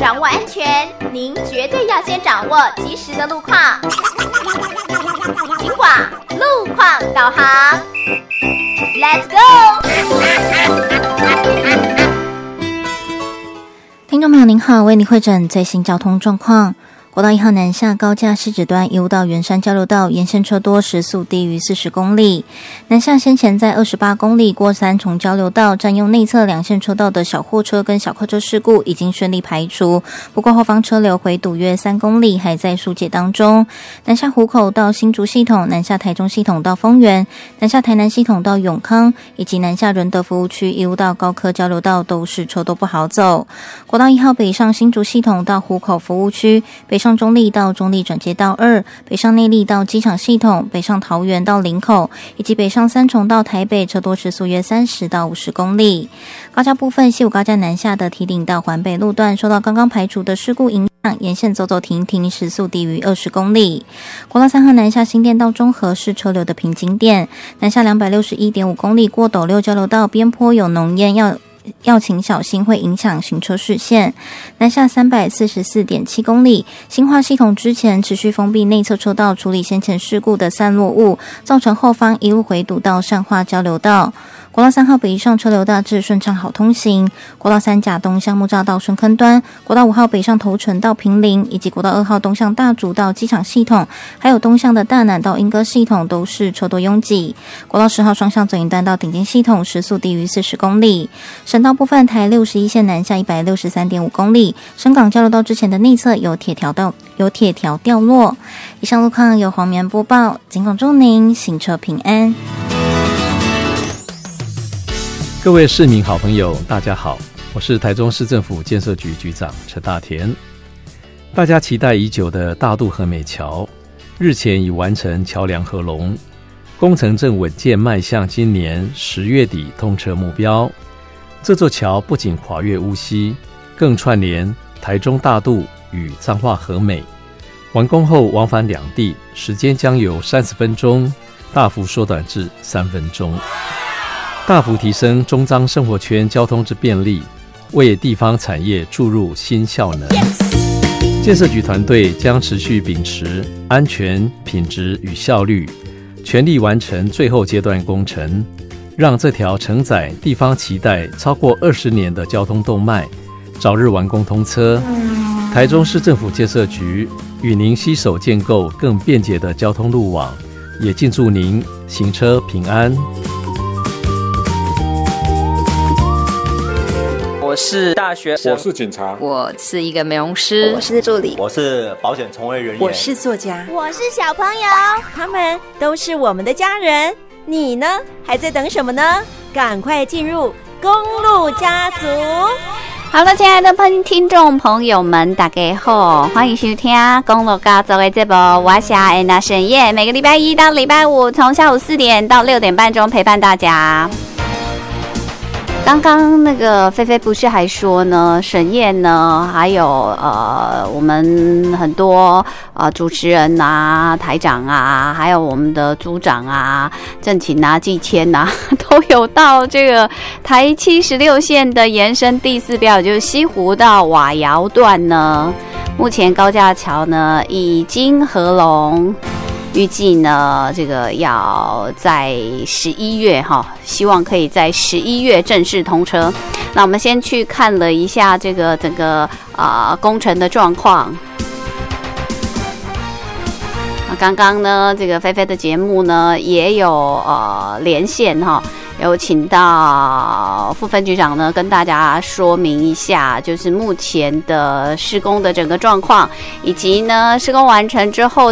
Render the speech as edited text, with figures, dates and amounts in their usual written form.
掌握安全，您绝对要先掌握及时的路况。警广路况导航 ，Let's go！ 听众朋友您好，为您汇诊最新交通状况。国道1号南下高架西指端一路到圆山交流道，沿线车多，时速低于40公里。南下先前在28公里过三重交流道，占用内侧两线车道的小货车跟小客车事故已经顺利排除，不过后方车流回堵约3公里，还在疏解当中。南下湖口到新竹系统，南下台中系统到丰原，南下台南系统到永康，以及南下仁德服务区一路到高科交流道都是车都不好走。国道1号北上新竹系统到湖口服务区，北上中立到中立转接道2，北上内壢到机场系统，北上桃园到林口，以及北上三重到台北，车多时速约30到50公里。高架部分，西武高架南下的堤顶到环北路段受到刚刚排除的事故影响，沿线走走停停，时速低于20公里。国道3号南下新店到中和是车流的瓶颈点，南下261.5公里过斗六交流道边坡有浓烟，要请小心，会影响行车视线。南下344.7公里，新化系统之前持续封闭内侧车道，处理先前事故的散落物，造成后方一路回堵到善化交流道。国道3号北上车流大致顺畅好通行，国道3甲东向木栅到深坑端，国道5号北上头城到坪林，以及国道2号东向大竹到机场系统，还有东向的大南到莺歌系统都是车多拥挤。国道10号双向左营端到顶尖系统，时速低于40公里。省道部分，台61线南下163.5公里，深港交流道之前的内侧有铁条掉落。以上路况由黄棉播报，警广祝您行车平安。 各位市民好朋友大家好，我是台中市政府建设局局长陈大田。大家期待已久的大渡和美桥日前已完成桥梁合龙，工程正稳健迈向今年10月底通车目标。这座桥不仅跨越乌溪，更串联台中大渡与彰化和美，完工后往返两地时间将由30分钟大幅缩短至3分钟，大幅提升中彰生活圈交通之便利，为地方产业注入新效能。建设局团队将持续秉持安全、品质与效率，全力完成最后阶段工程，让这条承载地方期待超过20年的交通动脉早日完工通车。台中市政府建设局与您携手建构更便捷的交通路网，也敬祝您行车平安。 我是大学生， 我是警察， 我是一个美容师， 我是助理， 我是保险从业人员， 我是作家， 我是小朋友， 他们都是我们的家人。你呢？还在等什么呢？赶快进入公路家族！ 好了，亲爱的听众朋友们，大家好，欢迎收听公路家族的节目，我是安娜沈燕，每个礼拜一到礼拜五，从下午4点到6点半钟陪伴大家。刚刚那个菲菲不是还说呢，沈燕呢，还有我们很多主持人啊、台长啊，还有我们的组长啊、郑勤啊、季谦啊，都有到这个台76线的延伸第4标，就是西湖到瓦窑段呢。目前高架桥呢已经合龙。预计呢，这个要在11月希望可以在11月正式通车。那我们先去看了一下这个整个工程的状况。刚刚呢，这个菲菲的节目呢也有连线有请到副分局长呢跟大家说明一下，就是目前的施工的整个状况，以及呢施工完成之后